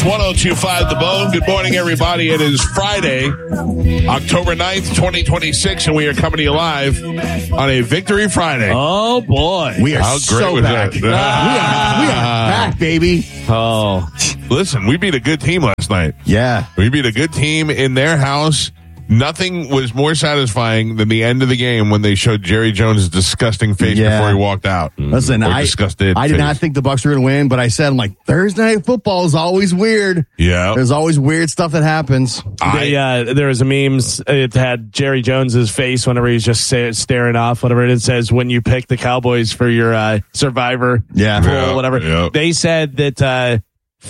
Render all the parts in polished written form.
1025 The Bone. Good morning, everybody. It is Friday, October 9th, 2026, and we are coming to you live on a Victory Friday. Oh, boy. We are How great so was back. that? We are back, baby. Oh. Listen, we beat a good team last night. Yeah. We beat a good team in their house. Nothing was more satisfying than the end of the game when they showed Jerry Jones' disgusting face before he walked out. Listen, I did not think the Bucs were going to win, but I said, I'm like, Thursday Night Football is always weird. Yeah. There's always weird stuff that happens. There was a memes. It had Jerry Jones's face whenever he's just staring off, whatever it says, when you pick the Cowboys for your Survivor pool, whatever. Yeah. They said that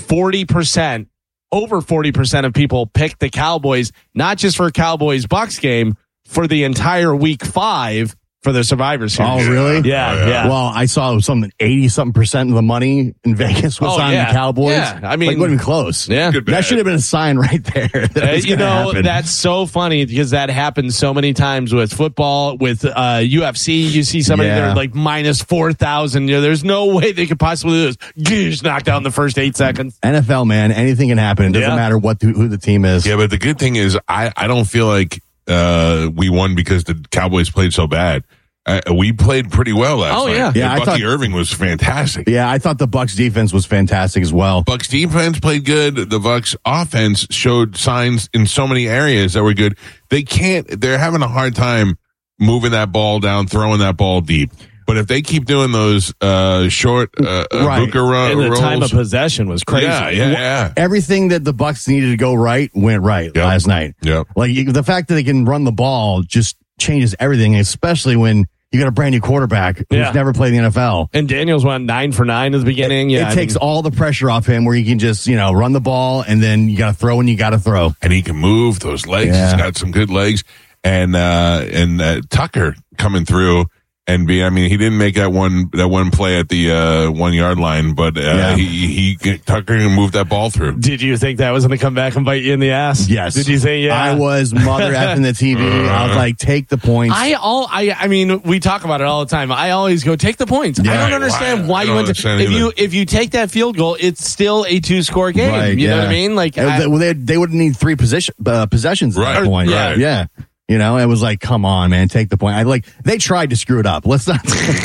40%, over 40% of people picked the Cowboys, not just for Cowboys-Bucs game, for the entire week 5 for the Survivor Series. Oh, really? Yeah. Well, I saw something 80-something% of the money in Vegas was on the Cowboys. Yeah, I mean, like, wasn't even close. Yeah. That should have been a sign right there. Happen. That's so funny because that happens so many times with football, with UFC. You see somebody they're like minus 4,000. There's no way they could possibly lose. Just knocked out in the first 8 seconds. NFL, man, anything can happen. It doesn't matter who the team is. Yeah, but the good thing is I don't feel like we won because the Cowboys played so bad. We played pretty well last night. Yeah. Bucky Irving was fantastic. Yeah, I thought the Bucs defense was fantastic as well. Bucs defense played good. The Bucs offense showed signs in so many areas that were good. They're having a hard time moving that ball down, throwing that ball deep. But if they keep doing those short Booker runs, and the time of possession was crazy. Yeah. Everything that the Bucs needed to go right went right last night. Yep. Like the fact that they can run the ball just changes everything, especially when you got a brand new quarterback who's never played in the NFL. And Daniels went 9 for 9 at the beginning. It takes all the pressure off him where he can just, run the ball and then you got to throw when you got to throw. And he can move those legs. Yeah. He's got some good legs. And Tucker coming through. And he didn't make that one play at the 1 yard line, but Tucker moved that ball through. Did you think that was going to come back and bite you in the ass? Yes. Did you say I was mother effing the TV. I was like, take the points. I mean, we talk about it all the time. I always go, take the points. Yeah, I don't understand why you went to. If you take that field goal, it's still a 2-score game. Right, you know what I mean? Like, they would need 3 possessions at that point. Right. Yeah. It was like, come on, man, take the point. They tried to screw it up. Let's not.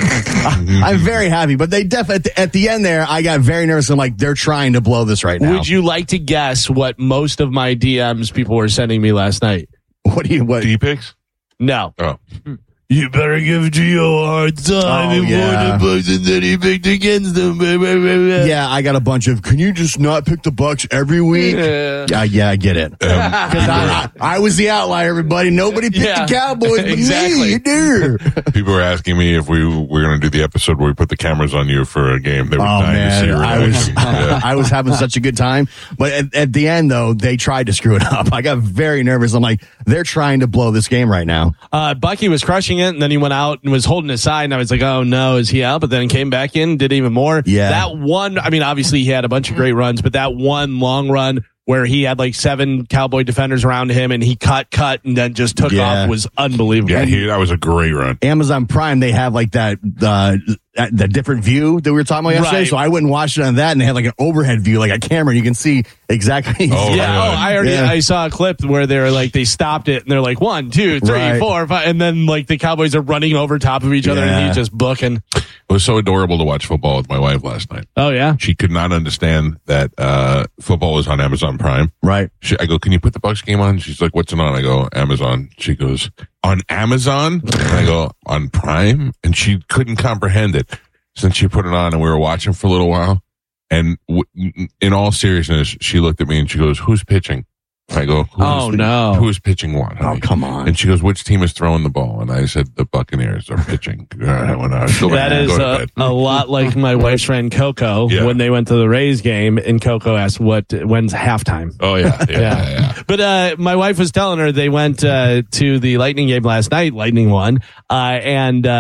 I'm very happy, but they definitely at the end there, I got very nervous. I'm like, they're trying to blow this right now. Would you like to guess what most of my DMs people were sending me last night? What D-picks? No. Oh. You better give Gio a hard time the Bucs, and then he picked against them. Yeah, I got a bunch of, can you just not pick the Bucs every week? Yeah, I get it. Because I was the outlier, everybody. Nobody picked the Cowboys but me. You do. People were asking me if we were going to do the episode where we put the cameras on you for a game. They were dying to see your reaction. I was having such a good time. But at the end, though, they tried to screw it up. I got very nervous. I'm like, they're trying to blow this game right now. Bucky was crushing it, and then he went out and was holding his side, and I was like, oh no, is he out? But then he came back in, did even more. Yeah. That one, obviously he had a bunch of great runs, but that one long run where he had like 7 Cowboy defenders around him and he cut, and then just took off was unbelievable. Yeah, that was a great run. Amazon Prime, they have like that different view that we were talking about yesterday. Right. So I went and watched it on that, and they had like an overhead view, like a camera, and you can see exactly. I saw a clip where they're like, they stopped it and they're like 1, 2, 3, 4, 5, and then like the Cowboys are running over top of each other and he's just booking. It was so adorable to watch football with my wife last night. Oh yeah. She could not understand that football was on Amazon Prime. Right. I go, can you put the Bucs game on? She's like, what's it on? I go, Amazon. She goes, on Amazon? And I go, on Prime? And she couldn't comprehend it. Since she put it on and we were watching for a little while. And in all seriousness, she looked at me and she goes, who's pitching? I go, who's pitching what? Oh, come on. And she goes, which team is throwing the ball? And I said, the Buccaneers are pitching. That is a lot like my wife's friend Coco when they went to the Rays game, and Coco asked, when's halftime? Oh, yeah. But my wife was telling her they went to the Lightning game last night. Lightning won. And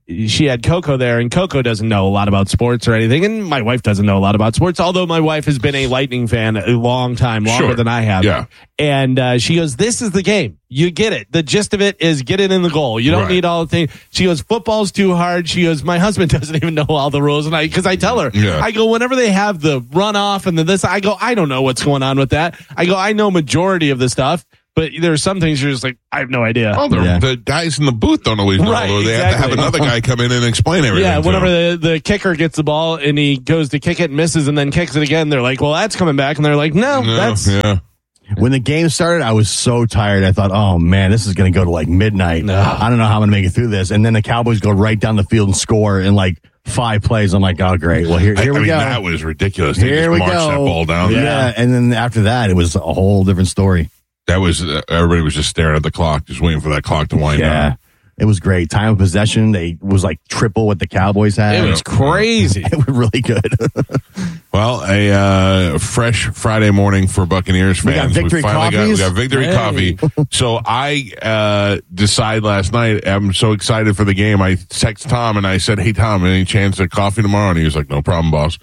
she had Coco there, and Coco doesn't know a lot about sports or anything, and my wife doesn't know a lot about sports, although my wife has been a Lightning fan a long time, longer than I have. Yeah. And she goes, this is the game. You get it. The gist of it is get it in the goal. You don't need all the things. She goes, football's too hard. She goes, my husband doesn't even know all the rules. And because I tell her, I go, whenever they have the runoff and this, I go, I don't know what's going on with that. I go, I know majority of the stuff. But there are some things you're just like, I have no idea. Oh, the guys in the booth don't always know. Right, they have to have another guy come in and explain everything. Yeah, whenever the kicker gets the ball and he goes to kick it and misses and then kicks it again, they're like, well, that's coming back. And they're like, no that's... Yeah. When the game started, I was so tired. I thought, oh, man, this is going to go to like midnight. No. I don't know how I'm going to make it through this. And then the Cowboys go right down the field and score in like 5 plays. I'm like, oh, great. Well, here we go. That was ridiculous. They here just we marched go. that ball down. Yeah. And then after that, it was a whole different story. That was everybody was just staring at the clock, just waiting for that clock to wind down. Yeah, it was great. Time of possession, was like triple what the Cowboys had. It was crazy. It was really good. Well, a fresh Friday morning for Buccaneers fans. We got Victory Coffee. So I decided last night, I'm so excited for the game. I text Tom and I said, hey, Tom, any chance of coffee tomorrow? And he was like, no problem, boss.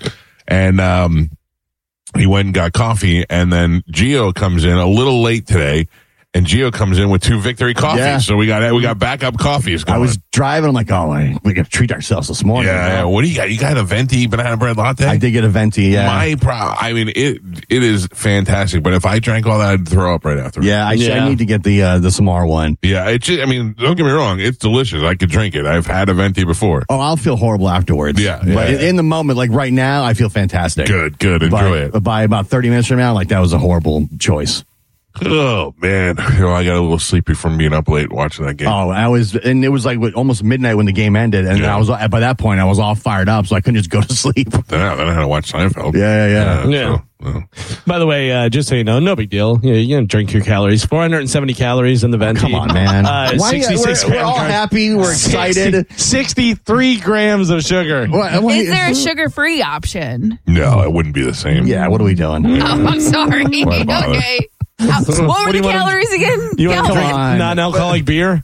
And he went and got coffee, and then Gio comes in a little late today, and Gio comes in with 2 Victory coffees. Yeah. So we got backup coffees going. I was driving. I'm like, we got to treat ourselves this morning. Yeah. What do you got? You got a venti banana bread latte? I did get a venti. Yeah. I mean, it is fantastic. But if I drank all that, I'd throw up right after. Yeah. I need to get the Samar one. Yeah. I mean, don't get me wrong. It's delicious. I could drink it. I've had a venti before. Oh, I'll feel horrible afterwards. Yeah. But in the moment, like right now, I feel fantastic. Good. Enjoy it. By about 30 minutes from now, like that was a horrible choice. Oh man, I got a little sleepy from being up late watching that game. Oh, and it was like almost midnight when the game ended, and I was by that point I was all fired up, so I couldn't just go to sleep. Then I had to watch Seinfeld. Yeah. By the way, just so you know, no big deal. You can drink your calories. 470 calories in the venti. Come on, man. 66 we're all happy. We're excited. 63 grams of sugar. Is there a sugar-free option? No, it wouldn't be the same. Yeah, what are we doing? Oh, I'm sorry. Okay. What were the calories again? You want to drink non-alcoholic beer?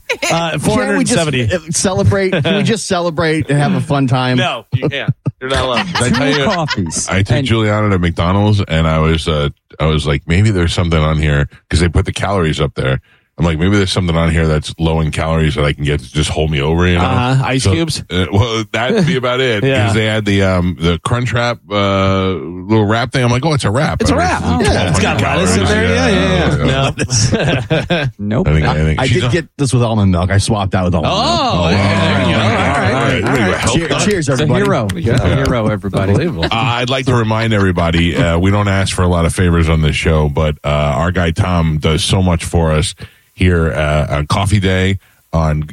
470. Can we just celebrate and have a fun time? No, you can't. You're not allowed. I tell you, coffees. I took Juliana to McDonald's, and I was like, maybe there's something on here because they put the calories up there. I'm like, maybe there's something on here that's low in calories that I can get to just hold me over, Ice cubes? Well, that'd be about it. Because they had the Crunch Wrap, little wrap thing. I'm like, it's a wrap. It's a wrap. It's got lettuce in there. Yeah. Nope. I did get this with almond milk. I swapped out with almond milk. Oh, yeah. All right. Cheers, everybody. It's a hero, everybody. Unbelievable. I'd like to remind everybody, we don't ask for a lot of favors on this show, but our guy Tom does so much for us here on Coffee Day, on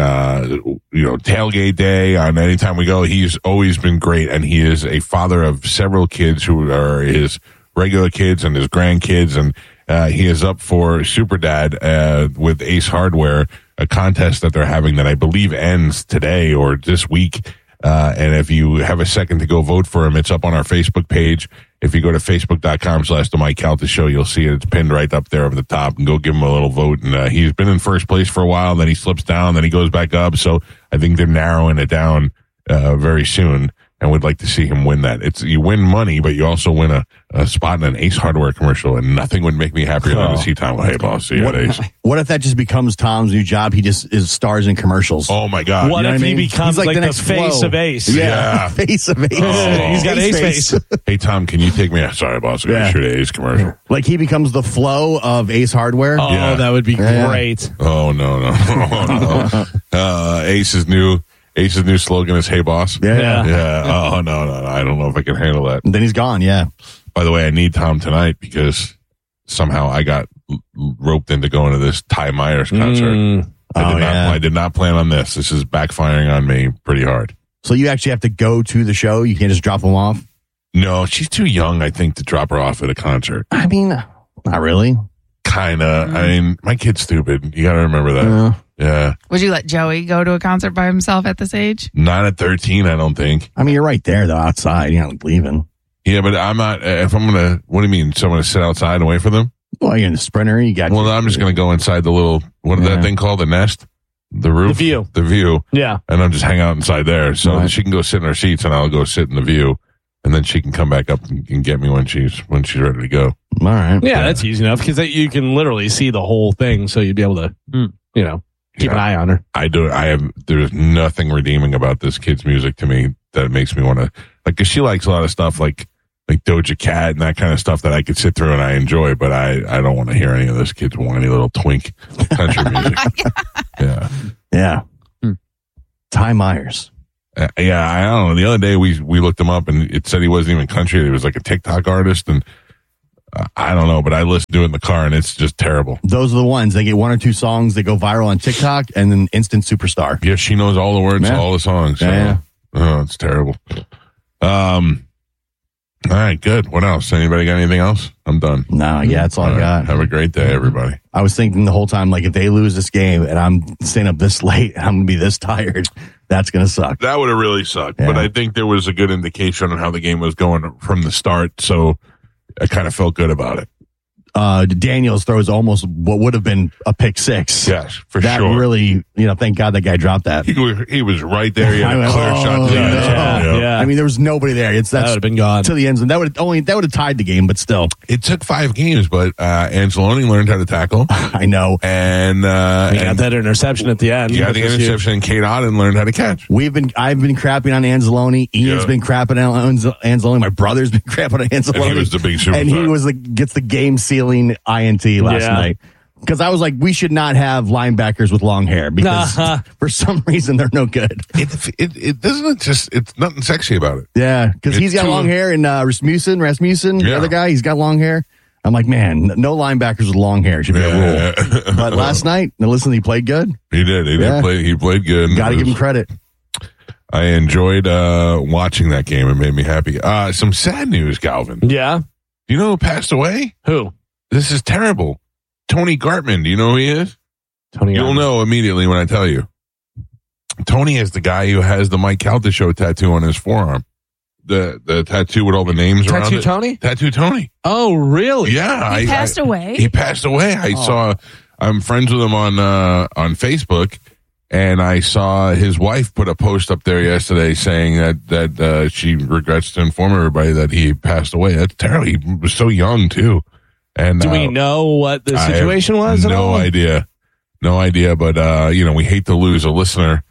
tailgate day, on anytime we go. He's always been great, and he is a father of several kids who are his regular kids and his grandkids, and he is up for Super Dad with Ace Hardware, a contest that they're having that I believe ends today or this week. And if you have a second to go vote for him, it's up on our Facebook page. If you go to facebook.com/The Mike Calta Show, you'll see it. It's pinned right up there over the top, and go give him a little vote. And he's been in first place for a while, then he slips down, then he goes back up. So I think they're narrowing it down very soon, and would like to see him win that. You win money, but you also win a spot in an Ace Hardware commercial, and nothing would make me happier than to see Tom. Hey, boss, see you at Ace. What if that just becomes Tom's new job? He just stars in commercials. Oh my God! What if he becomes like the face of Ace? Yeah. Face of Ace. He's got Ace face. Hey Tom, can you take me? Sorry, boss. I got to shoot an Ace commercial. Like he becomes the Flo of Ace Hardware. Oh, that would be great. Oh no! Ace's new slogan is "Hey, boss." Yeah. Oh no! I don't know if I can handle that. And then he's gone. Yeah. By the way, I need Tom tonight because somehow I got roped into going to this Ty Myers concert. I did not plan on this. This is backfiring on me pretty hard. So you actually have to go to the show? You can't just drop him off? No, she's too young, I think, to drop her off at a concert. I mean, not really. Kind of. I mean, my kid's stupid. You got to remember that. Yeah. Would you let Joey go to a concert by himself at this age? Not at 13, I don't think. I mean, you're right there, though, outside. You're not leaving. Yeah, but I'm not. If I'm going to, what do you mean? So I'm going to sit outside and wait for them? Well, you're in the Sprinter. You got. Well, I'm just going to go inside the little, what is that thing called? The Nest? The roof, The view. Yeah, and I'm just hang out inside there, so Right. she can go sit in her seats, and I'll go sit in the view, and then she can come back up and get me when she's ready to go. All right. yeah, that's easy enough because you can literally see the whole thing, so you'd be able to, keep an eye on her. There's nothing redeeming about this kid's music to me that makes me want to, like, cause she likes a lot of stuff like Doja Cat and that kind of stuff that I could sit through and I enjoy, but I don't want to hear any of this kid's whiny little twink country music. Yeah. Ty Myers. I don't know. The other day we looked him up and it said he wasn't even country. He was like a TikTok artist, and I don't know, but I listened to it in the car and it's just terrible. Those are the ones. They get one or two songs that go viral on TikTok and then instant superstar. Yeah, she knows all the words to all the songs. So. Yeah. Oh, it's terrible. All right, good. What else? Anybody got anything else? I'm done. No, yeah, that's all I got. Have a great day, everybody. I was thinking the whole time, like, if they lose this game and I'm staying up this late and I'm going to be this tired, that's going to suck. That would have really sucked. Yeah. But I think there was a good indication on how the game was going from the start, so I kind of felt good about it. Daniels throws almost what would have been a pick six. Yes, for that sure. really, thank God that guy dropped that. He was right there. He had a clear shot to the end zone. Yeah. I mean, there was nobody there. That would have been gone to the end zone. That would have tied the game, but still. It took 5 games, but Anzalone learned how to tackle. I know. And he got that interception at the end. You got the interception, and Kate Otten learned how to catch. I've been crapping on Anzalone. Ian's been crapping on Anzalone. My brother's been crapping on Anzalone. And he was the big superstar. And he gets the game sealing INT last night. Because I was like, we should not have linebackers with long hair because for some reason they're no good. It doesn't it's nothing sexy about it. Yeah, because he's got long hair, and Rasmussen, the other guy, he's got long hair. I'm like, man, no linebackers with long hair should be a rule. But last night, listen, he played good. He did. He played good. Got to give him credit. I enjoyed watching that game. It made me happy. Some sad news, Galvin. Yeah. Do you know who passed away? Who? This is terrible. Tony Gartman. Do you know who he is? You'll know immediately when I tell you. Tony is the guy who has the Mike Calta Show tattoo on his forearm. The tattoo with all the names around Tattoo it. Tony? Tattoo Tony. Oh, really? Yeah. He passed away? He passed away. I'm friends with him on Facebook, and I saw his wife put a post up there yesterday saying that she regrets to inform everybody that he passed away. That's terrible. He was so young, too. And do we know what the situation was? No idea. No idea. But, we hate to lose a listener,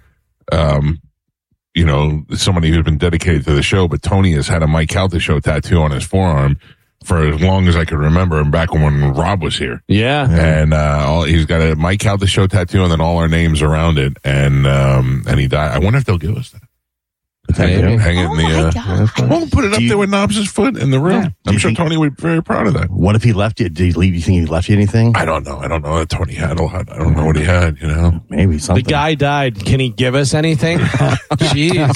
somebody who's been dedicated to the show. But Tony has had a Mike Calta Show tattoo on his forearm for as long as I can remember, and back when Rob was here. Yeah. And he's got a Mike Calta Show tattoo and then all our names around it. And he died. I wonder if they'll give us that. Hang it in the. Well, put it up there with Knobs' foot in the room. I'm sure Tony would be very proud of that. What if he left you? Did he leave? You think he left you anything? I don't know. That Tony had a lot. I don't know what he had. Maybe something. The guy died. Can he give us anything? Jesus.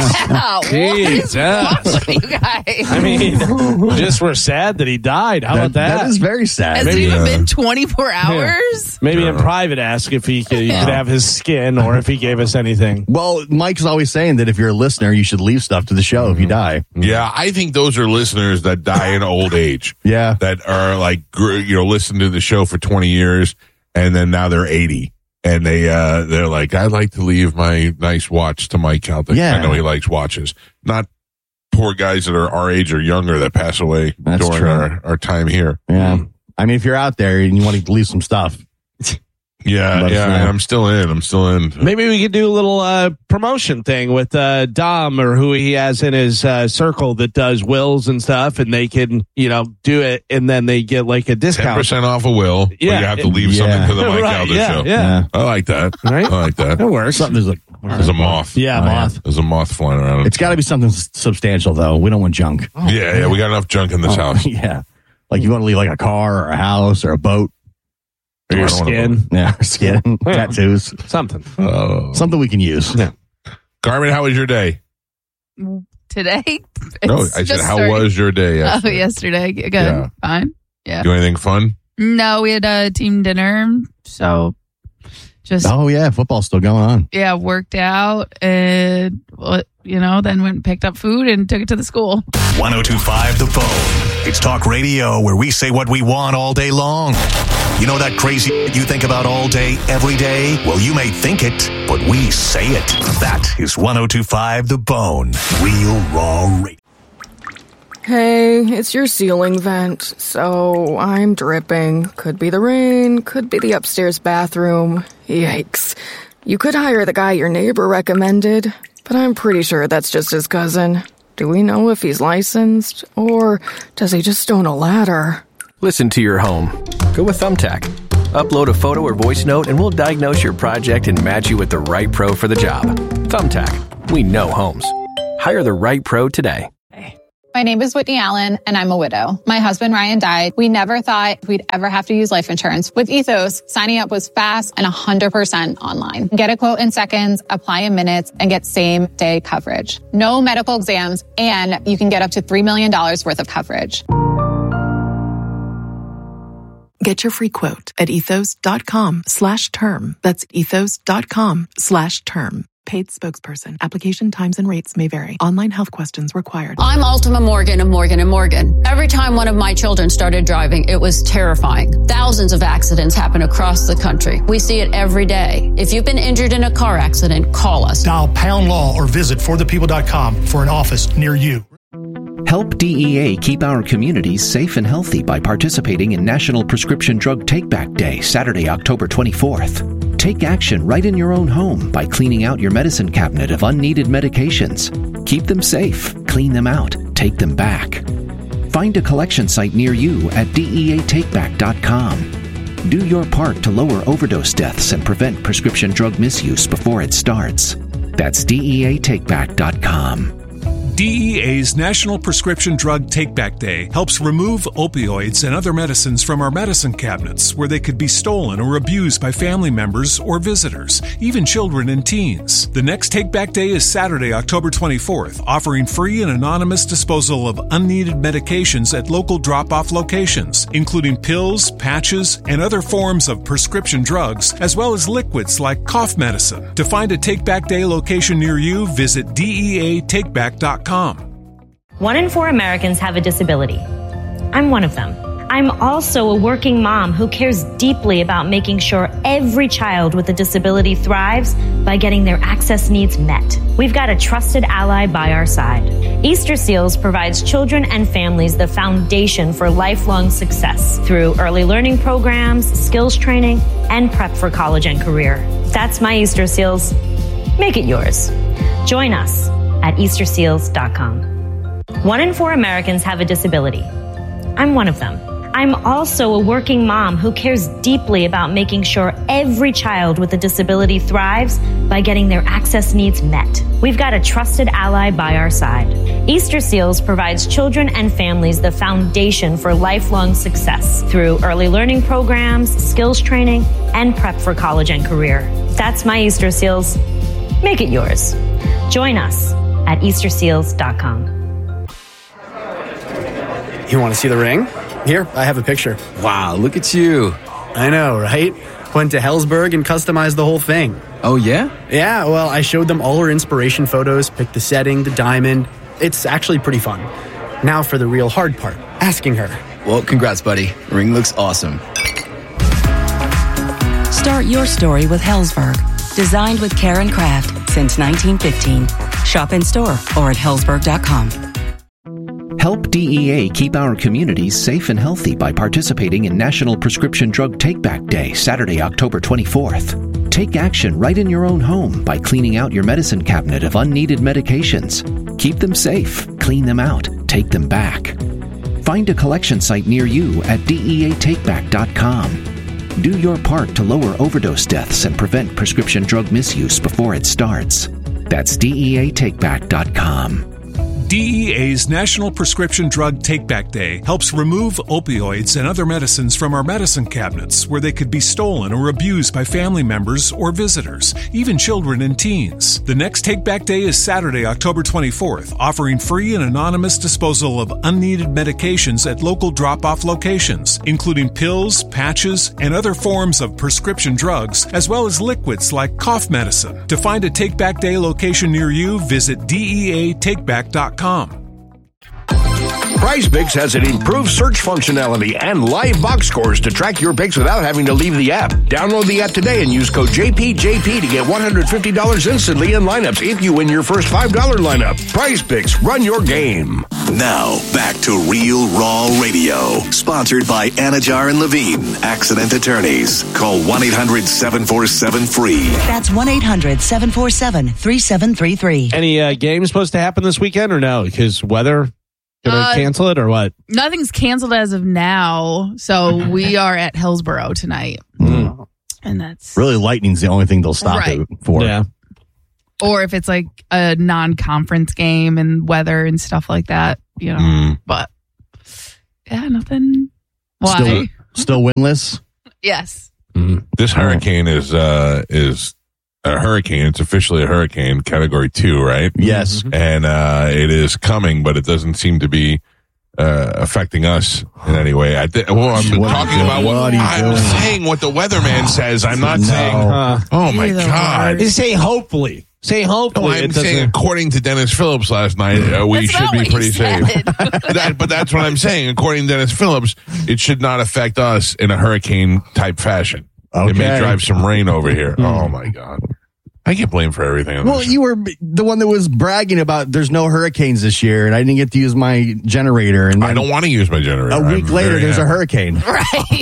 Jesus. What you guys? I mean, just we're sad that he died. How about that? That is very sad. Has it even been 24 hours? Maybe in private ask if he could have his skin or if he gave us anything. Well, Mike's always saying that if you're a listener, you should leave stuff to the show if you die. Yeah, I think those are listeners that die in old age. Yeah. That are like, listen to the show for 20 years and then now they're 80. And they're like, I'd like to leave my nice watch to Mike Calta. Yeah. I know he likes watches. Not poor guys that are our age or younger that pass away during our time here. Yeah. I mean, if you're out there and you want to leave some stuff. Yeah, I'm still in. Maybe we could do a little promotion thing with Dom or who he has in his circle that does wills and stuff, and they can, do it, and then they get like a discount. 10% off a will, but you have to leave something to the Mike Calta show. Yeah. I like that. Right? I like that. That works. There's a moth. Yeah, moth. There's a moth flying around. It's got to be something substantial, though. We don't want junk. Yeah, we got enough junk in this house. Yeah. Like you want to leave like a car or a house or a boat. Or skin. Yeah, skin. Tattoos. Something. Something we can use. Yeah. Garmin, how was your day? Today? No, I said, how was your day yesterday? Oh, yesterday. Good. Yeah. Fine. Yeah. Do anything fun? No, we had a team dinner. So just. Oh, yeah. Football's still going on. Yeah, worked out and, then went and picked up food and took it to the school. 102.5 The Phone. It's talk radio where we say what we want all day long. You know that crazy you think about all day, every day? Well, you may think it, but we say it. That is 102.5 The Bone. Real Raw Radio. Hey, it's your ceiling vent. So I'm dripping. Could be the rain, could be the upstairs bathroom. Yikes. You could hire the guy your neighbor recommended, but I'm pretty sure that's just his cousin. Do we know if he's licensed, or does he just own a ladder? Listen to your home. Go with Thumbtack. Upload a photo or voice note and we'll diagnose your project and match you with the right pro for the job. Thumbtack. We know homes. Hire the right pro today. My name is Whitney Allen, and I'm a widow. My husband, Ryan, died. We never thought we'd ever have to use life insurance. With Ethos, signing up was fast and 100% online. Get a quote in seconds, apply in minutes, and get same-day coverage. No medical exams, and you can get up to $3 million worth of coverage. Get your free quote at ethos.com/term. That's ethos.com/term. Paid spokesperson. Application times and rates may vary. Online health questions required. I'm Ultima Morgan of Morgan & Morgan. Every time one of my children started driving, it was terrifying. Thousands of accidents happen across the country. We see it every day. If you've been injured in a car accident, call us. Dial #law or visit forthepeople.com for an office near you. Help DEA keep our communities safe and healthy by participating in National Prescription Drug Take-Back Day, Saturday, October 24th. Take action right in your own home by cleaning out your medicine cabinet of unneeded medications. Keep them safe, clean them out, take them back. Find a collection site near you at DEATakeback.com. Do your part to lower overdose deaths and prevent prescription drug misuse before it starts. That's DEATakeback.com. DEA's National Prescription Drug Take-Back Day helps remove opioids and other medicines from our medicine cabinets where they could be stolen or abused by family members or visitors, even children and teens. The next Take-Back Day is Saturday, October 24th, offering free and anonymous disposal of unneeded medications at local drop-off locations, including pills, patches, and other forms of prescription drugs, as well as liquids like cough medicine. To find a Take-Back Day location near you, visit DEATakeback.com. 1 in 4 Americans have a disability. I'm one of them. I'm also a working mom who cares deeply about making sure every child with a disability thrives by getting their access needs met. We've got a trusted ally by our side. Easter Seals provides children and families the foundation for lifelong success through early learning programs, skills training, and prep for college and career. That's my Easter Seals. Make it yours. Join us at easterseals.com. 1 in 4 Americans have a disability. I'm one of them. I'm also a working mom who cares deeply about making sure every child with a disability thrives by getting their access needs met. We've got a trusted ally by our side. Easter Seals provides children and families the foundation for lifelong success through early learning programs, skills training, and prep for college and career. That's my Easter Seals. Make it yours. Join us at easterseals.com. You want to see the ring? Here, I have a picture. Wow, look at you. I know, right? Went to Helzberg and customized the whole thing. Oh, yeah? Yeah, well, I showed them all her inspiration photos, picked the setting, the diamond. It's actually pretty fun. Now for the real hard part, asking her. Well, congrats, buddy. Ring looks awesome. Start your story with Helzberg. Designed with care and craft since 1915. Shop in store or at helzberg.com. Help DEA keep our communities safe and healthy by participating in National Prescription Drug Take-Back Day, Saturday, October 24th. Take action right in your own home by cleaning out your medicine cabinet of unneeded medications. Keep them safe, clean them out, take them back. Find a collection site near you at DEATakeback.com. Do your part to lower overdose deaths and prevent prescription drug misuse before it starts. That's DEATakeback.com. DEA's National Prescription Drug Take-Back Day helps remove opioids and other medicines from our medicine cabinets where they could be stolen or abused by family members or visitors, even children and teens. The next Take-Back Day is Saturday, October 24th, offering free and anonymous disposal of unneeded medications at local drop-off locations, including pills, patches, and other forms of prescription drugs, as well as liquids like cough medicine. To find a Take-Back Day location near you, visit DEATakeback.com. PrizePicks has an improved search functionality and live box scores to track your picks without having to leave the app. Download the app today and use code JPJP to get $150 instantly in lineups if you win your first $5 lineup. PrizePicks, run your game. Now, back to Real Raw Radio. Sponsored by Anajar and Levine, accident attorneys. Call 1-800-747-FREE. That's 1-800-747-3733. Any games supposed to happen this weekend or no? Because weather gonna cancel it or what? Nothing's canceled as of now, so we are at Hillsborough tonight, and that's really lightning's the only thing they'll stop Right. it for. Yeah. or if it's like a non-conference game and weather and stuff like that, you know. But yeah, nothing. Why? Still winless. Yes. This hurricane is a hurricane. It's officially a hurricane, Category 2, right? Yes. And it is coming, but it doesn't seem to be affecting us in any way. I'm talking about what I'm saying. What the weatherman says. I'm not saying. Oh my God! You say hopefully. Say hopefully. No, I'm saying according to Dennis Phillips last night, we should be pretty safe. But that's what I'm saying. According to Dennis Phillips, it should not affect us in a hurricane type fashion. Okay. It may drive some rain over here. Oh my God. I get blamed for everything. Well, you were the one that was bragging about there's no hurricanes this year, and I didn't get to use my generator. And I don't want to use my generator. A week later, there's a hurricane. Right.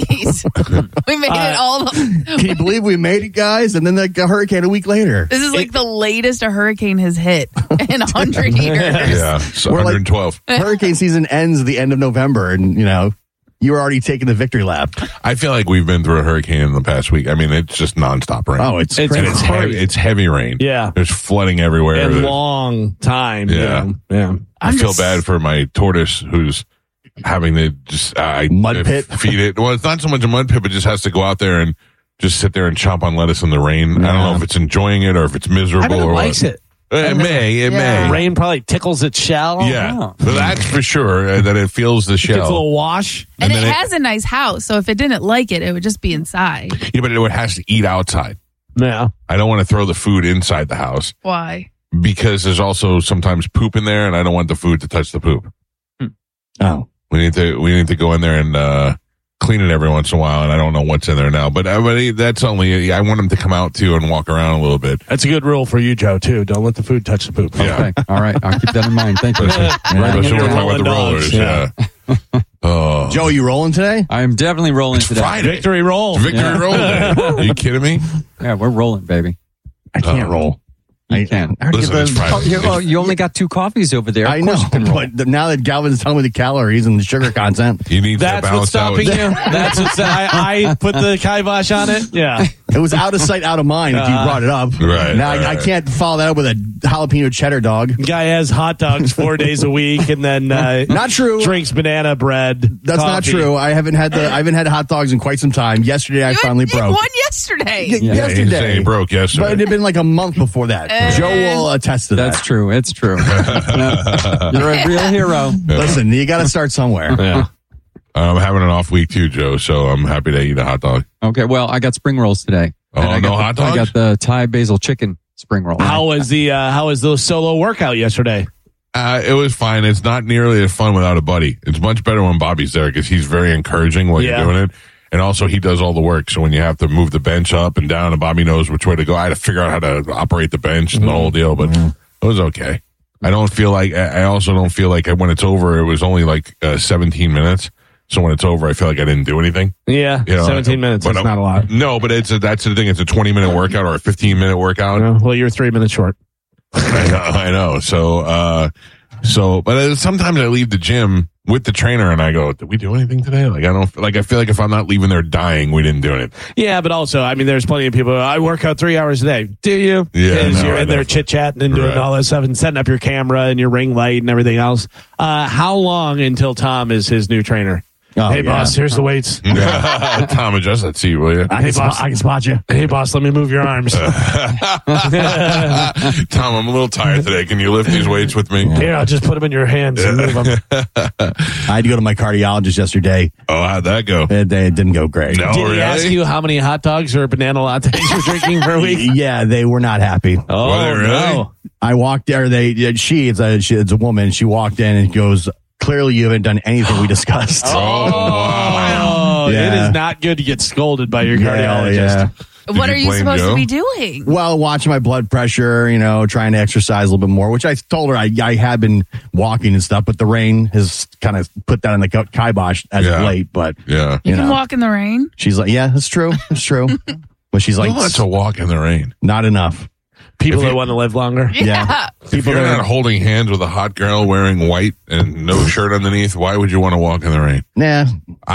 We made it all. Can you believe we made it, guys? And then a hurricane a week later. This is like the latest a hurricane has hit in 100 years. Yeah, so 112. Hurricane season ends at the end of November, and you were already taking the victory lap. I feel like we've been through a hurricane in the past week. I mean, it's just nonstop rain. Oh, it's heavy. It's heavy rain. Yeah, there's flooding everywhere. And long time. Yeah, yeah. I feel bad for my tortoise who's having to just mud pit feed it. Well, it's not so much a mud pit, but just has to go out there and just sit there and chomp on lettuce in the rain. I don't know if it's enjoying it or if it's miserable. I bet it or likes what. it. It may. Rain probably tickles its shell. Yeah, so that's for sure that it feels the shell. Gets a little wash. And it has a nice house, so if it didn't like it, it would just be inside. Yeah, but it has to eat outside. Yeah. I don't want to throw the food inside the house. Why? Because there's also sometimes poop in there, and I don't want the food to touch the poop. Oh. We need to go in there and clean it every once in a while, and I don't know what's in there now. But that's only, I want him to come out too and walk around a little bit. That's a good rule for you, Joe, too. Don't let the food touch the poop. Yeah. Okay. All right. I'll keep that in mind. Thank you. Especially when we're talking about the rollers. Yeah. Oh. Joe, you rolling today? I'm definitely rolling today. Friday. Victory roll. Victory roll day. Are you kidding me? Yeah, we're rolling, baby. I can't roll. You can. Listen, it's Friday. You only got 2 coffees over there. I know, but now that Galvin's telling me the calories and the sugar content, you need that's to balance what's stopping you. That's what's I put the kibosh on it. Yeah, it was out of sight, out of mind. If you brought it up, right? Now I can't follow that up with a jalapeno cheddar dog. Guy has hot dogs 4 days a week, and then not true. Drinks banana bread. That's coffee. not true. I haven't had hot dogs in quite some time. Yesterday, I finally broke. One yesterday. Yesterday, he broke yesterday. But it had been like a month before that. Joe will attest to that. That's true. It's true. You're a real hero. Listen, you got to start somewhere. Yeah. I'm having an off week too, Joe, so I'm happy to eat a hot dog. Okay, well, I got spring rolls today. Oh, hot dogs? I got the Thai basil chicken spring roll. How was the solo workout yesterday? It was fine. It's not nearly as fun without a buddy. It's much better when Bobby's there because he's very encouraging while you're doing it. And also, he does all the work. So when you have to move the bench up and down, and Bobby knows which way to go, I had to figure out how to operate the bench and the whole deal. But it was okay. I also don't feel like when it's over, it was only like 17 minutes. So when it's over, I feel like I didn't do anything. Yeah, 17 minutes. That's not a lot. No, but that's the thing. It's a 20-minute workout or a 15-minute workout. Well, you're 3 minutes short. I know. But sometimes I leave the gym with the trainer and I go, did we do anything today? I feel like if I'm not leaving there dying, we didn't do it. Yeah, but also, I mean, there's plenty of people. I work out 3 hours a day. Do you? Yeah. Because you're in there chit-chatting and doing all that stuff and setting up your camera and your ring light and everything else. How long until Tom is his new trainer? Oh, hey, boss, here's the weights. Tom, adjust that seat, will you? I can spot you. Hey, boss, let me move your arms. Tom, I'm a little tired today. Can you lift these weights with me? Here, I'll just put them in your hands and move them. I had to go to my cardiologist yesterday. Oh, how'd that go? It didn't go great. No, Did he ask you how many hot dogs or banana lattes you're drinking per week? Yeah, they were not happy. Oh, really? No. I walked there. It's a woman. She walked in and goes, clearly you haven't done anything we discussed. Wow. Yeah. It is not good to get scolded by your cardiologist. Yeah. What are you supposed to be doing? Well, watching my blood pressure, trying to exercise a little bit more, which I told her I have been walking and stuff, but the rain has kind of put that on the kibosh as of late. But yeah, you can walk in the rain. She's like, yeah, that's true. It's true. But she's like, who wants to walk in the rain? Not enough. People that want to live longer. Yeah. If you're not holding hands with a hot girl wearing white and no shirt underneath, why would you want to walk in the rain? Nah.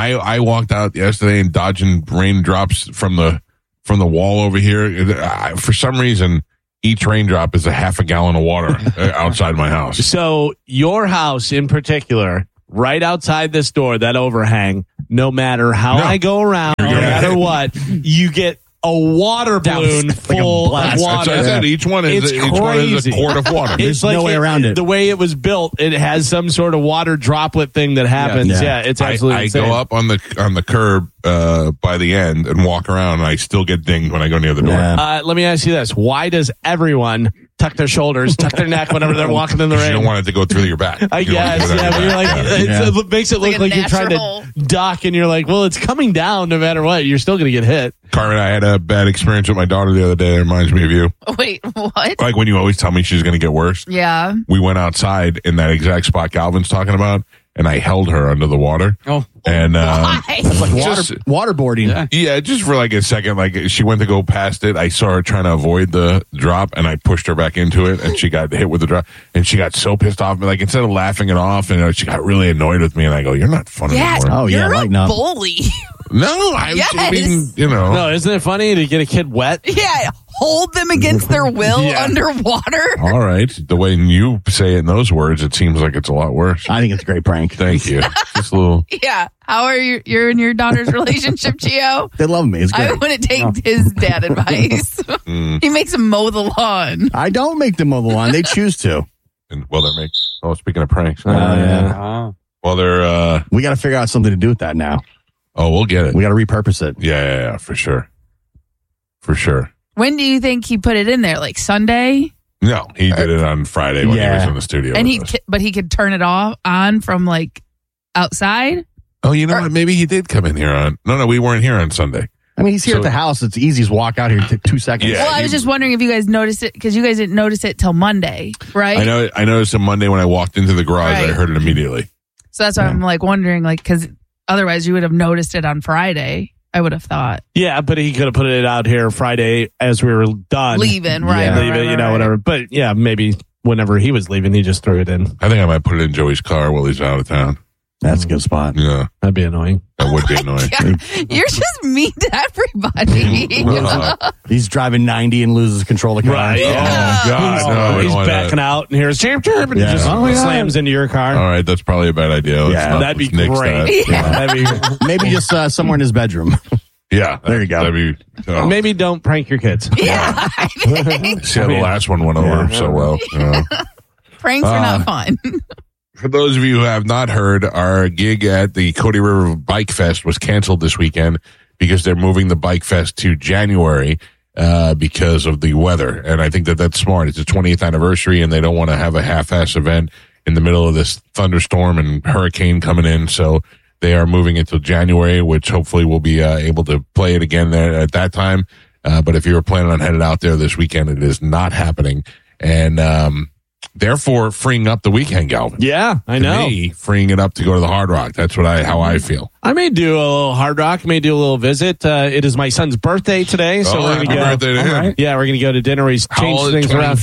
I walked out yesterday and dodging raindrops from the wall over here. For some reason, each raindrop is a half a gallon of water outside my house. So your house in particular, right outside this door, that overhang, no matter how I go around, no matter what, you get a water balloon full of water. I said each one is a quart of water. There's no way around it. The way it was built, it has some sort of water droplet thing that happens. Yeah, it's absolutely insane. I go up on the curb by the end and walk around, and I still get dinged when I go near the door. Let me ask you this: why does everyone tuck their shoulders, tuck their neck whenever they're walking in the rain? You don't want it to go through your back. I guess. Yeah, but you're like, it makes it look like you're trying to duck, and you're like, well, it's coming down no matter what. You're still going to get hit. Carmen, I had a bad experience with my daughter the other day. It reminds me of you. Wait, what? Like when you always tell me she's going to get worse. Yeah. We went outside in that exact spot Galvin's talking about, and I held her under the water. Oh. And that's like waterboarding. Yeah, just for like a second. Like she went to go past it. I saw her trying to avoid the drop, and I pushed her back into it, and she got hit with the drop. And she got so pissed off. Like instead of laughing it off, she got really annoyed with me. And I go, "You're not funny anymore." Oh yeah, you're like a bully. No, I mean, No, isn't it funny to get a kid wet? Yeah, hold them against their will underwater. All right. The way you say it in those words, it seems like it's a lot worse. I think it's a great prank. Thank you. Just a little. Yeah. How are you and your daughter's relationship, Gio? They love me. It's great. I wouldn't take his dad advice. He makes him mow the lawn. I don't make them mow the lawn. They choose to. And speaking of pranks. Yeah. Well, they're. We got to figure out something to do with that now. Oh, we'll get it. We got to repurpose it. Yeah, for sure. For sure. When do you think he put it in there? Like Sunday? No, he did it on Friday when he was in the studio. And but he could turn it on from like outside? Oh, you know what? Maybe he did come in here on. No, we weren't here on Sunday. I mean, he's here at the house. It's easy to walk out here in 2 seconds. Yeah, well, I was just wondering if you guys noticed it, because you guys didn't notice it till Monday, right? I noticed it Monday when I walked into the garage. Right. I heard it immediately. So that's why I'm like wondering, like, because otherwise you would have noticed it on Friday, I would have thought. Yeah, but he could have put it out here Friday as we were done. Leaving, right. Leaving, whatever. But yeah, maybe whenever he was leaving, he just threw it in. I think I might put it in Joey's car while he's out of town. That's a good spot. Yeah. That'd be annoying. That would be annoying. God, you're just mean to everybody. He's driving 90 and loses control of the car. Right. Oh, God. No, he's backing out and here's chirp, and he just slams into your car. All right. That's probably a bad idea. That'd be great. That'd be, maybe just somewhere in his bedroom. Yeah. There you go. That'd be, Maybe don't prank your kids. Yeah. See how the last one went over so well. Pranks are not fun. For those of you who have not heard, our gig at the Cody River Bike Fest was canceled this weekend because they're moving the Bike Fest to January because of the weather. And I think that's smart. It's the 20th anniversary, and they don't want to have a half-ass event in the middle of this thunderstorm and hurricane coming in. So they are moving it to January, which hopefully we'll be able to play it again there at that time. But if you were planning on headed out there this weekend, it is not happening. And therefore freeing up the weekend, Galvin. Yeah, I know. To me, freeing it up to go to the Hard Rock. That's how I feel. I may do a little Hard Rock, may do a little visit. It is my son's birthday today, so we're going to go. Birthday to him. Right. Yeah, we're going to go to dinner. He's changed things around.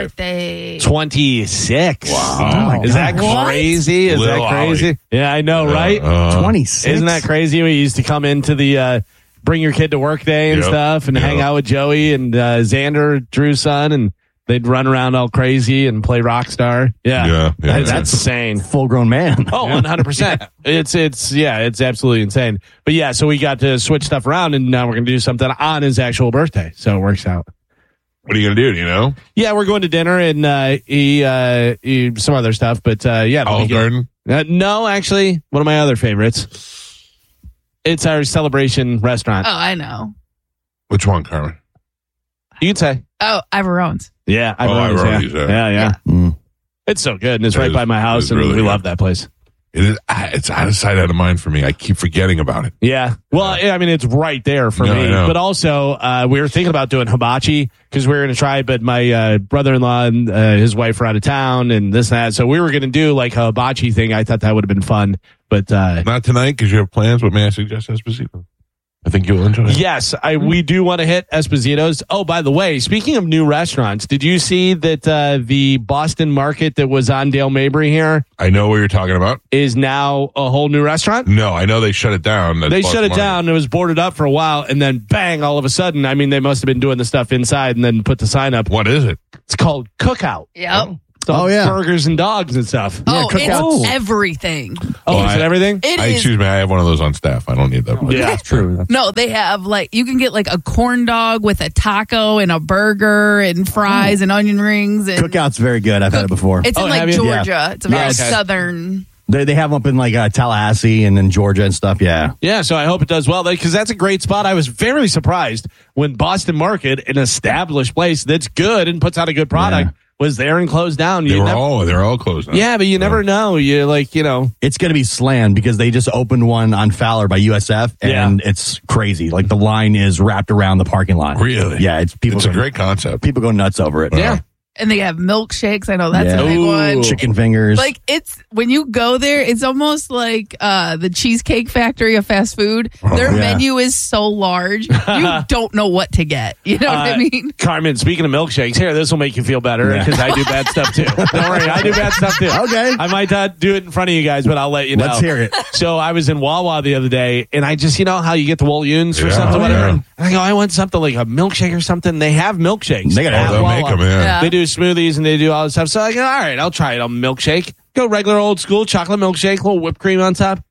26. Wow. Is that crazy? Is that crazy? Ollie. Yeah, I know, right? 26. Isn't that crazy? We used to come into the bring your kid to work day and stuff and hang out with Joey and Xander, Drew's son, and they'd run around all crazy and play Rockstar. Yeah. That's insane. Full grown man. Oh, 100%. It's absolutely insane. But yeah, so we got to switch stuff around, and now we're going to do something on his actual birthday. So it works out. What are you going to do? Do you know? Yeah, we're going to dinner and eat some other stuff. But yeah. Olive Garden? No, actually, one of my other favorites. It's our Celebration restaurant. Oh, I know. Which one, Carmen? You can say. Oh, Ivarone's. Yeah, Ivarone's. Yeah. Yeah. It's so good, and it's right by my house, and really we good. love that place. It's out of sight, out of mind for me. I keep forgetting about it. Yeah. Well, I mean, it's right there for me. But also, we were thinking about doing hibachi because we were going to try it, but my brother-in-law and his wife are out of town and this and that. So we were going to do like a hibachi thing. I thought that would have been fun. But not tonight because you have plans. What may I suggest, Esposito? I think you'll enjoy it. Yes, we do want to hit Esposito's. Oh, by the way, speaking of new restaurants, did you see that the Boston Market that was on Dale Mabry here? I know what you're talking about. Is now a whole new restaurant? No, I know they shut it down. They shut it down. It was boarded up for a while, and then bang, all of a sudden, I mean, they must have been doing the stuff inside and then put the sign up. What is it? It's called Cookout. Yep. Burgers and dogs and stuff. It's everything. Oh, is it everything? Excuse me, I have one of those on staff. I don't need that. Yeah, that's true. No, they have you can get like a corn dog with a taco and a burger and fries and onion rings. And Cookout's very good. I've had it before. It's in like Georgia. Yeah. It's a very southern. They have them up in like Tallahassee and then Georgia and stuff. Yeah. Yeah. So I hope it does well because that's a great spot. I was very surprised when Boston Market, an established place that's good and puts out a good product, was there and closed down. They're all closed down. Yeah, but you never know. You it's going to be slammed because they just opened one on Fowler by USF and it's crazy. Like the line is wrapped around the parking lot. Really? Yeah, it's a great concept. People go nuts over it. Yeah. And they have milkshakes. I know that's a big one. Chicken fingers. Like it's when you go there, it's almost like the Cheesecake Factory of fast food. Their menu is so large, you don't know what to get. You know what I mean? Carmen, speaking of milkshakes, here, this will make you feel better because I do bad stuff too. Don't worry, I do bad stuff too. Okay. I might not do it in front of you guys, but I'll let you know. Let's hear it. So I was in Wawa the other day, and I just, how you get the Wolyuns or something, whatever. And I go, I want something like a milkshake or something. They have milkshakes. They got they'll make them, They do smoothies and they do all this stuff. So I go, all right, I'll try it. I'll milkshake. Go regular old school chocolate milkshake, little whipped cream on top.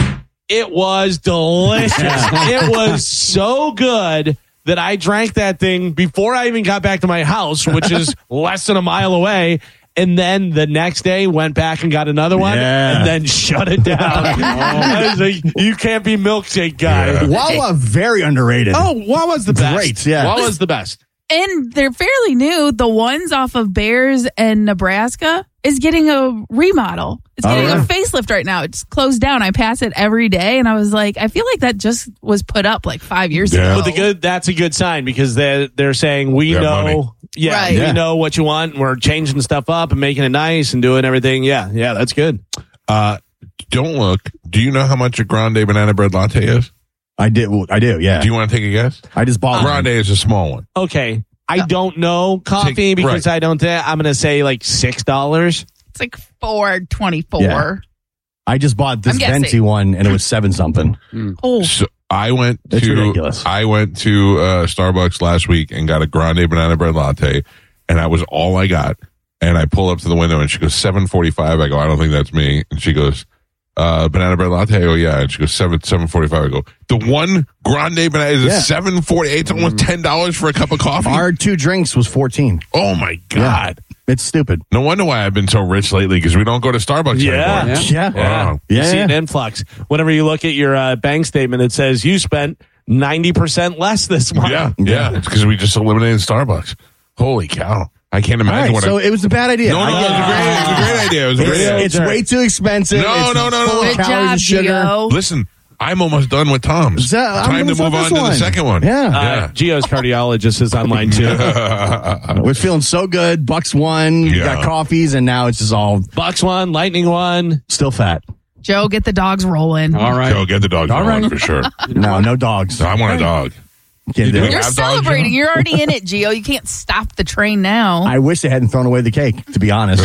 It was delicious. It was so good that I drank that thing before I even got back to my house, which is less than a mile away. And then the next day went back and got another one and then shut it down. I was like, you can't be milkshake guy. Wawa, very underrated. Oh, Wawa's the best. Great, yeah. Wawa's the best. And they're fairly new. The ones off of Bears and Nebraska is getting a remodel. It's getting a facelift right now. It's closed down. I pass it every day, and I was like, I feel like that just was put up like 5 years ago. But that's a good sign because they're saying we know. Money. We know what you want. And we're changing stuff up and making it nice and doing everything. Yeah, that's good. Don't look. Do you know how much a grande banana bread latte is? I do, yeah. Do you want to take a guess? I just bought grande is a small one. Okay. I don't know coffee because I don't. I'm going to say like $6. It's like $4.24. Yeah. I just bought this Venti one and it was 7 something. Oh. So I went to ridiculous. Starbucks last week and got a grande banana bread latte, and that was all I got. And I pull up to the window and she goes, $7.45. I go, I don't think that's me. And she goes, banana bread latte. Oh yeah. And she goes, $7.45. I go, the one grande banana is $7.48. It's almost $10 for a cup of coffee. Our 2 drinks was $14. Oh my God. Yeah. It's stupid. No wonder why I've been so rich lately because we don't go to Starbucks anymore. Yeah. You see an influx. Whenever you look at your bank statement, it says you spent 90% less this month. Yeah. It's because we just eliminated Starbucks. Holy cow. I can't imagine so it was a bad idea. No, it was a great idea. It was a great idea. It's way too expensive. No. Good job, Gio. Listen, I'm almost done with Tom's. Time to move on to the second one. Yeah. Gio's cardiologist is online too. We're feeling so good. Bucks won. We got coffees, and now it's just all Bucks won, Lightning won. Still fat. Joe, get the dogs rolling. All right. Joe, get the dogs rolling for sure. No dogs. I want a dog. You're celebrating. You're already in it, Gio. You can't stop the train now. I wish they hadn't thrown away the cake, to be honest.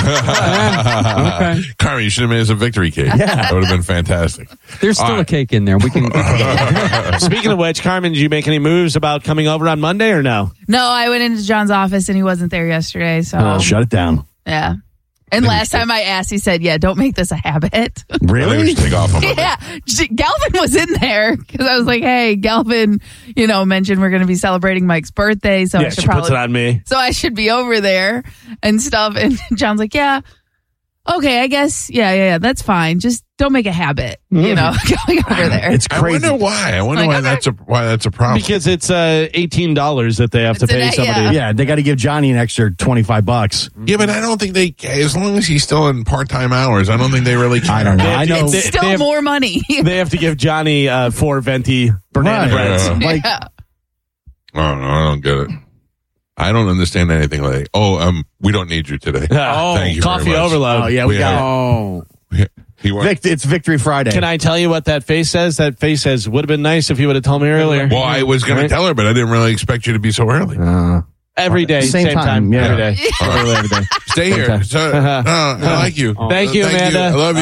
Okay. Carmen, you should have made us a victory cake. Yeah. That would have been fantastic. There's still a cake in there. We can. Speaking of which, Carmen, did you make any moves about coming over on Monday or no? No, I went into John's office and he wasn't there yesterday. So shut it down. Yeah. And last time I asked, he said, don't make this a habit. Really? We should take off on Monday. Yeah. Galvin was in there because I was like, hey, Galvin, mentioned we're going to be celebrating Mike's birthday. So I should puts it on me. So I should be over there and stuff. And John's like, yeah. Okay, I guess, yeah, that's fine. Just don't make a habit, going over there. It's crazy. I wonder why. Why that's a problem. Because it's $18 that they have to pay somebody. Yeah, they got to give Johnny an extra $25. Yeah, but I don't think they, as long as he's still in part-time hours, I don't think they really care. I don't know. I know. It's still more money. They have to give Johnny 4 venti banana breads. I don't get it. I don't understand anything like, we don't need you today. Thank you coffee very much. overload. Oh, yeah, we got it. It's Victory Friday. Can I tell you what that face says? That face says, would have been nice if you would have told me earlier. Well, I was going to tell her, but I didn't really expect you to be so early. Every day, same time. Yeah. Every day. Every day. Stay here. So, I like you. Thank you, Amanda. I love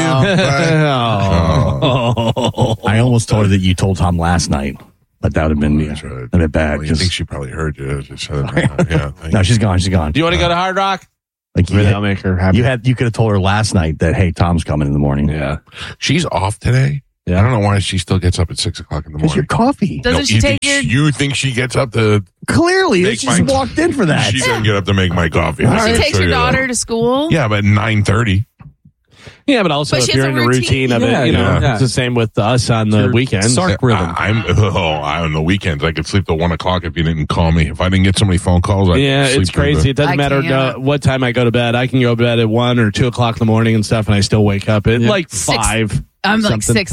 you. Bye. I almost told her that you told Tom last night. But that would have been a bit bad. Well, I think she probably heard you. Just said it. Yeah, no, she's gone. She's gone. Do you want to go to Hard Rock? Like I'll make her happy. You could have told her last night that, hey, Tom's coming in the morning. Yeah. She's off today. Yeah. I don't know why she still gets up at 6 o'clock in the morning. Because your coffee. Doesn't she take your... You think she gets up to... Clearly, she just walked in for that. She doesn't get up to make my coffee. She takes your daughter to school? Yeah, but 9:30. Yeah, but also if you're in a routine of it, it's the same with us on the weekends. Sark rhythm. On the weekends, I could sleep till 1 o'clock if you didn't call me. If I didn't get so many phone calls, it's crazy. It doesn't matter what time I go to bed. I can go to bed at 1 or 2 o'clock in the morning and stuff, and I still wake up at like 5. I'm like 6